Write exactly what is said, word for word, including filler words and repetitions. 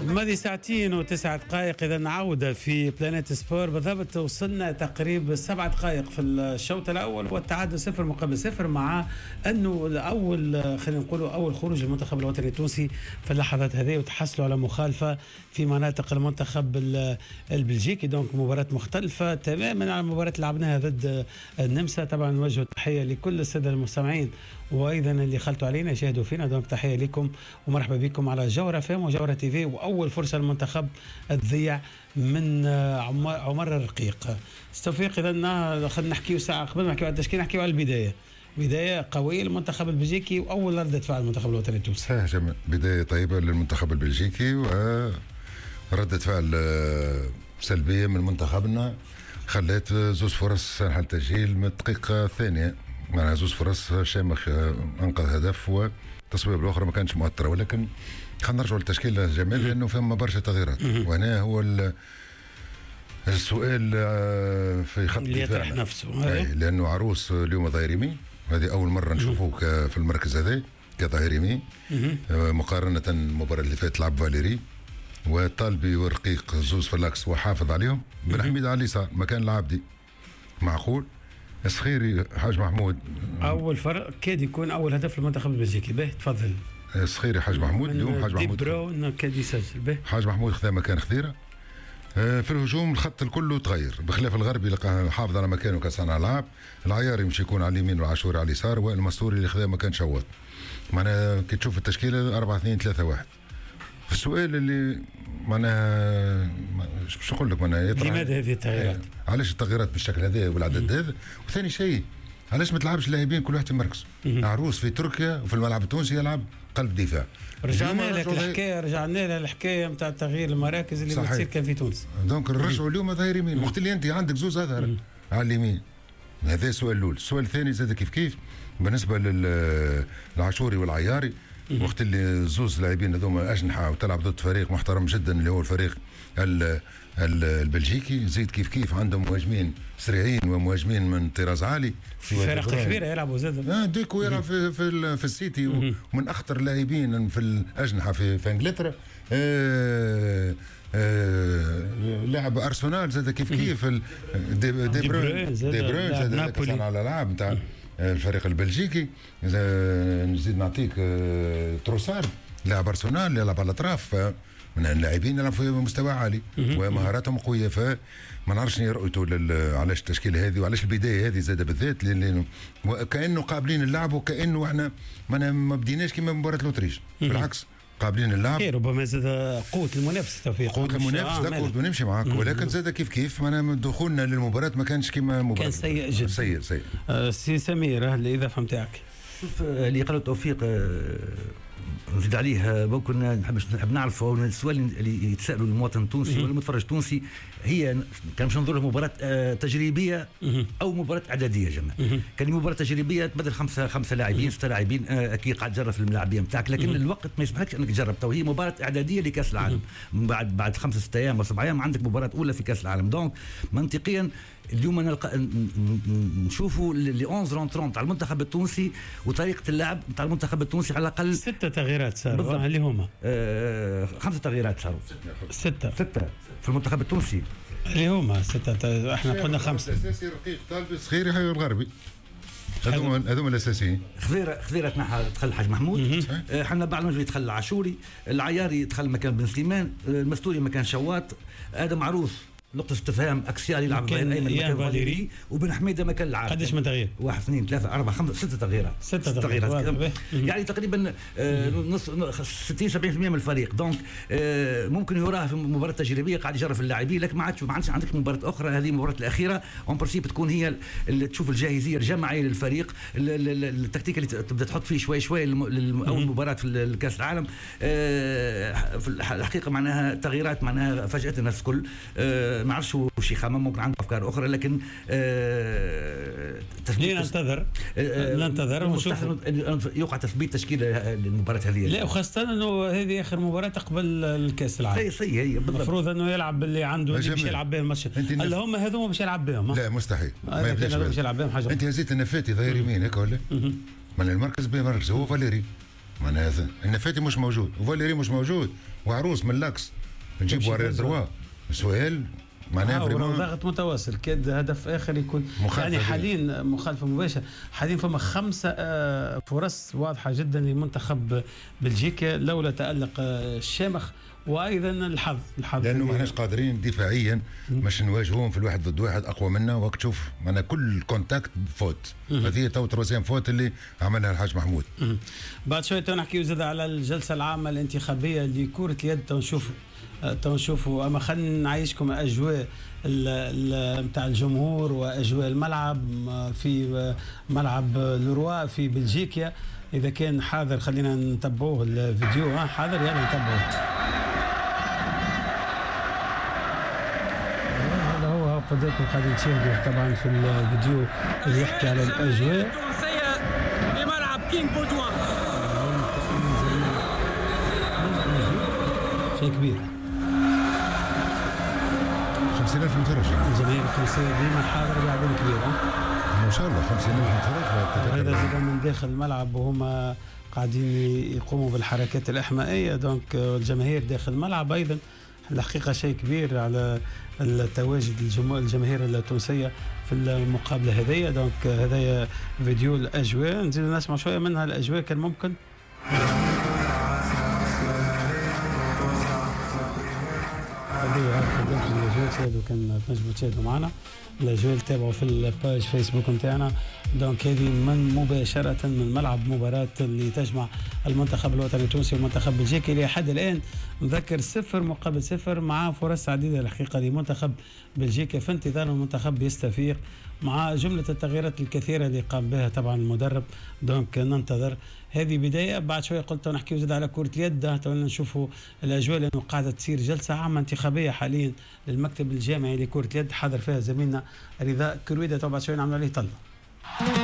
ماضي ساعتين وتسع دقائق. إذا نعود في بلانيت سبور بالضبط. وصلنا تقريبا سبع دقائق في الشوط الأول والتعادل صفر مقابل صفر، مع أنه أول خلينا نقولوا أول خروج المنتخب الوطني التونسي في اللحظات هذه، وتحصلوا على مخالفة في مناطق المنتخب البلجيكي. دونك مباراة مختلفة تماما عن المباراة اللي لعبناها ضد النمسا. طبعا نوجه تحية لكل السادة المستمعين وأيضا اللي خلطوا علينا يشاهدوا فينا. دونك تحية لكم ومرحبا بكم على جورة فام وجورة تي في. وأول فرصة للمنتخب تضيع من عمر الرقيق. توفيق، إذا خلينا نحكيو ساعة قبل ما نحكيو على التشكيل نحكيو على البداية. بداية قوية للمنتخب البلجيكي وأول ردة فعل المنتخب الوطني التونسي. صحيح جميل، بداية طيبة للمنتخب البلجيكي وردة فعل سلبية من منتخبنا خلت زوز فرص صالح التسجيل من الدقيقة الثانية. معناها زوز فرص شامخ أنقذ هدف والتصويب الأخرى ما كانش مؤثرة. ولكن خلينا نرجعوا للتشكيل جميل لأنه فما برشا تغييرات، وهنا هو السؤال في خط اللي يطرح نفسه. لأنه عروس اليوم ظهير يمين، هذه أول مرة نشوفوه في المركز هذا كظهير يمين، مقارنة المباراة اللي فاتت لعب فاليري وطالبي ورقيق زوز في اللاكس وحافظ عليهم. بن حميد على اليسار مكان العبدي معقول. الصخيري حاج محمود اول فرق كاد يكون اول هدف للمنتخب البلجيكي. به تفضل. الصخيري حاج محمود اليوم حاج محمود براون كاد يسجل. به حاج محمود خذا مكان خضيره. في الهجوم الخط الكل تغير بخلاف الغربي اللي حافظ على مكانه كصانع العاب. العياري مش يكون على اليمين والعاشوري على اليسار، والمستوري اللي خذا مكان شوط. معناها كي تشوف التشكيله أربعة اثنين ثلاثة واحد. في السؤال اللي معناها مش نقول لك معناها لماذا هذه التغييرات؟ علاش التغييرات بالشكل هذا والعدد هذا؟ وثاني شيء علاش ما تلعبش اللاعبين كل واحد في مركزه؟ عروس في تركيا وفي الملعب التونسي يلعب قلب دفاع. رجعنا لك الحكايه رجعنا للحكايه نتاع تغيير المراكز اللي بتصير كان في تونس. دونك نرجعوا اليوم ظهير يمين، وقت اللي انت عندك زوز اظهر على اليمين. هذا السؤال الاول. السؤال الثاني زاد كيف كيف بالنسبه للعاشوري والعياري، وقت اللي زوز لاعبين هذوما اجنحه وتلعب ضد فريق محترم جدا اللي هو الفريق البلجيكي، زيد كيف كيف عندهم مهاجمين سريعين ومهاجمين من طراز عالي في فرق كبيره يلعبوا زاد. اه ديكو يلعب في في, في السيتي ومن اخطر اللاعبين في الاجنحه في, في انجلترا. آه آه لاعب ارسنال زاد كيف كيف دي بروين دي بروين زاد كان على الالعاب نتاع الفريق البلجيكي. نزيد نعطيك تروسارد لاعب ارسنال يلعب على الاطراف. من اللاعبين يلعبوا في مستوى عالي ومهاراتهم قويه. فما نعرفش رؤيته علاش التشكيله هذه وعلاش البدايه هذه زاده بالذات، لانه كانه قابلين اللعب وكانه احنا ما بديناش كما مباراه الاوتريش. بالعكس قابلين اللعب. ربما زاد قوه المنافسه توفيق. قوه المنافسه قوه نمشي معك. ولكن زاد كيف كيف معنا دخولنا للمباراه ما كانش كما مباراه كان سيء جدا. سيء سيء. أه سي سمير الاضافه نتاعك. شوف اللي قال توفيق نزيد عليه ممكن نحب نحب نعرفوا السؤال اللي يتسالوا المواطن التونسي ولا المتفرج التونسي، هي كان باش ننظر مباراه تجريبيه او مباراه اعداديه جماعه. كان مباراه تجريبيه تبدل خمسه خمسه لاعبين سته لاعبين، اكيد قاعد تجرب في الملاعبين نتاعك، لكن الوقت ما يسمحكش انك تجرب. تو هي مباراه اعداديه لكاس العالم، بعد بعد خمسه سته ايام وسبع ايام عندك مباراه اولى في كاس العالم. دونك منطقيا اليوم نلقى نشوفوا لي احداشر رونترون تاع المنتخب التونسي وطريقه اللعب تاع المنتخب التونسي. على الاقل سته تغييرات صاروا اللي هما آه خمسه تغييرات صاروا سته سته في المنتخب التونسي اللي هما سته. احنا قلنا خمسه. الاساسي رقيق طالب صخيري حي الغربي، هذوما هذوما الاساسيين. خضيره خضيره تنحى دخل حاج محمود. احنا بعد ما يدخل العاشوري، العياري دخل مكان بن سليمان، المستوري مكان شوات، ادم عروس نقطة استفهام اكسيال يلعب مكان ايمن فاليري، وبن حميدة مكان العاب. قديش من تغيير؟ واحد اثنين ثلاثة أربعة خمسة ستة تغييرات. ستة تغييرات يعني تقريبا نص ستين سبعين بالمئة من الفريق. دونك ممكن يراه في مباراة تجريبية قاعد يجرب اللاعبين، لكن ما عادش ما عادش عندك مباراة أخرى. هذه المباراة الأخيرة اون برسيب تكون هي اللي تشوف الجاهزية الجماعية للفريق، التكتيك اللي تبدا تحط فيه شوي شوي أول مباراة في الكأس العالم. في الحقيقة معناها تغييرات معناها فاجأت الناس الكل. ما نعرفش وش يخمم، ممكن عنده افكار اخرى، لكن آه تثبيت ننتظر آه ننتظر ونشوف يوقع تثبيت تشكيله للمباراه هذه. لا وخاصه انه هذه اخر مباراه قبل الكاس العالم. صحيح صحيح هي المفروض انه يلعب اللي عنده اللي باش يلعب به الماتش. هلا هم هذوما باش يلعب بهم. لا مستحيل ما باش يلعب بهم حاجه. انت هزيت النفاتي ظهير يمين هيك ولا؟ من المركز بين مركز هو فاليري معناها النفاتي مش موجود وفاليري مش موجود وعروس من لاكس نجيب واري دروا السؤال معناها فريمون ضغط متواصل كاد هدف اخر يكون يعني حاليا مخالفه مباشره. حاليا فما خمسه فرص واضحه جدا لمنتخب بلجيكا لولا تالق الشامخ وايضا الحظ الحظ لانه ما احناش قادرين دفاعيا باش نواجهوهم في الواحد ضد واحد اقوى منا. وقت شوف معنا كل كونتاكت فوت هذه تو تروسيام فوت اللي عملها الحاج محمود. بعد شويه تو نحكيو زاد على الجلسه العامه الانتخابيه لكره اليد تو نشوف تو نشوفوا اما خلينا نعيشكم اجواء نتاع الجمهور واجواء الملعب في ملعب لوروا في بلجيكا. اذا كان حاضر خلينا نتبعوه الفيديو. ها حاضر يلا نتبعوه. هذا هو قدامكم قاعدين تشاهدوا طبعا في الفيديو اللي يحكي على الاجواء في ملعب كينغ بودوان. شيء كبير خمسين ألف متفرج. الجماهير التونسية ديما حاضرة بعدين كبيرة ما شاء الله خمسين ألف متفرج. هذا زاد من داخل الملعب وهم قاعدين يقوموا بالحركات الإحمائية دونك الجماهير داخل الملعب أيضا الحقيقة شيء كبير على التواجد الجماهير التونسية في المقابلة هذية. دونك هذايا فيديو الأجواء نزيد نسمع شوية منها الأجواء كان ممكن. قدمت الاجواء تشاهدوا كان تنجموا تشاهدوا معنا الاجواء تابعوا في الباج فيسبوك نتاعنا. دونك هذه من مباشره من ملعب مباراه اللي تجمع المنتخب الوطني التونسي والمنتخب بلجيكي اللي لحد الان نذكر صفر مقابل صفر مع فرص عديده الحقيقه لمنتخب بلجيكا في انتظار المنتخب يستفيق مع جمله التغييرات الكثيره اللي قام بها طبعا المدرب. دونك ننتظر هذه بدايه. بعد شويه قلت نحكيو زاد على كره اليد تو نشوفوا الاجواء لانه قاعده تصير جلسه عامه انتخابيه حاليا للمكتب الجامعي لكره اليد حاضر فيها زميلنا رضا كرويده. بعد شويه نعمل عليه طلة.